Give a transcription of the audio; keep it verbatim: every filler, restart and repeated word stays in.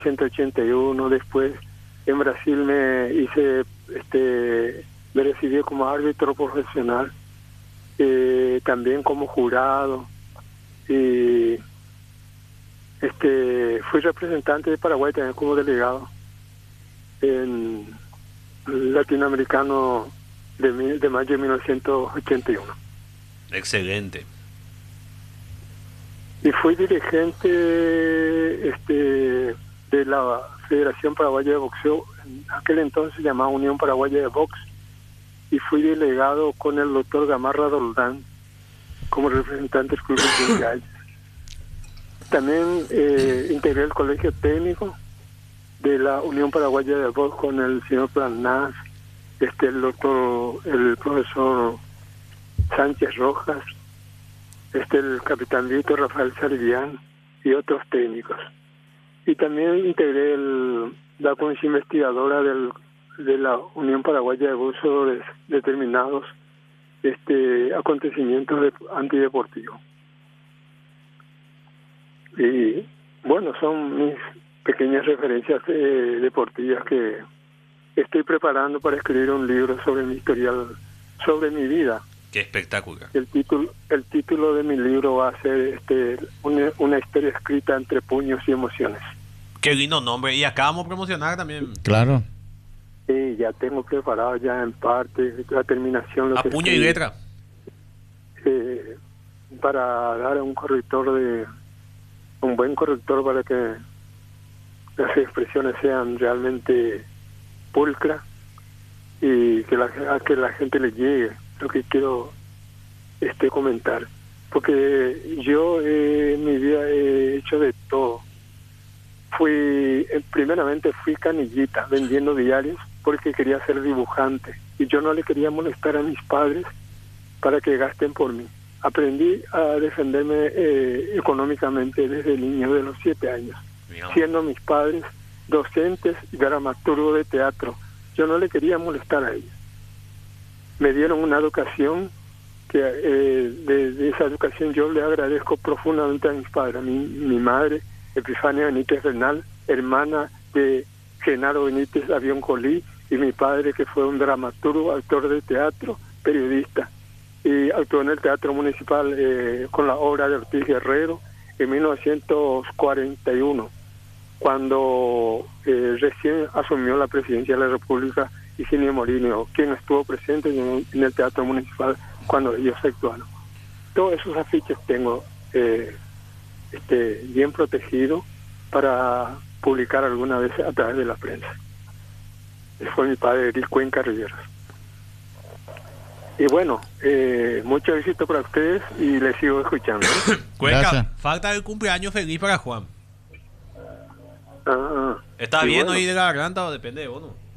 ciento ochenta y uno. Después en Brasil me hice, este, me recibí como árbitro profesional, eh, también como jurado, y este fui representante de Paraguay también como delegado en latinoamericano de, mi- de mayo de mil novecientos ochenta y uno. Excelente. Y fui dirigente este, de la Federación Paraguaya de Boxeo, en aquel entonces se llamaba Unión Paraguaya de Box, y fui delegado con el doctor Gamarra Doldán como representante del Club de Galles. También eh, integré el colegio técnico de la Unión Paraguaya de Box con el señor Planás, este, el doctor, el profesor Sánchez Rojas, este el capitán Víctor Rafael Sardián y otros técnicos. Y también integré el, la comisión investigadora del, de la Unión Paraguaya de Boxeo sobre determinados este, acontecimientos de, antideportivos. Y bueno, son mis pequeñas referencias eh, deportivas que estoy preparando para escribir un libro sobre mi historial, sobre mi vida. Qué espectacular. El título, el título de mi libro va a ser este, una, una historia escrita entre puños y emociones. Qué lindo nombre. Y acá vamos a promocionar también. Claro. Sí, ya tengo preparado ya en parte la terminación. Lo A que puño y escribí, letra. eh, para dar un corrector de un buen corrector para que las expresiones sean realmente pulcras y que la, a que la gente le llegue lo que quiero este comentar, porque yo eh, en mi vida he hecho de todo. Fui eh, primeramente fui canillita vendiendo diarios porque quería ser dibujante y yo no le quería molestar a mis padres para que gasten por mí. Aprendí a defenderme eh, económicamente desde niño, de los siete años, Mira. siendo mis padres docentes y dramaturgos de teatro. Yo no le quería molestar a ellos. Me dieron una educación que eh, de, de esa educación yo le agradezco profundamente a mis padres, a mi, mi madre, Epifania Benítez Bernal, hermana de Genaro Benítez Avioncolí, y mi padre, que fue un dramaturgo, actor de teatro, periodista, y actuó en el Teatro Municipal eh, con la obra de Ortiz Guerrero en mil novecientos cuarenta y uno, cuando eh, recién asumió la presidencia de la República Higinio Morinio, quien estuvo presente en, en el Teatro Municipal cuando ellos actuaron. Todos esos afiches tengo eh, este, bien protegidos para publicar alguna vez a través de la prensa. Ese fue mi padre, Eric Cuenca Riveros. Y bueno, eh, mucho éxito para ustedes y les sigo escuchando. Cuenca, Gracias. falta el cumpleaños feliz para Juan. Ah, ¿Está y bien bueno, hoy de la garganta o depende de vos, no?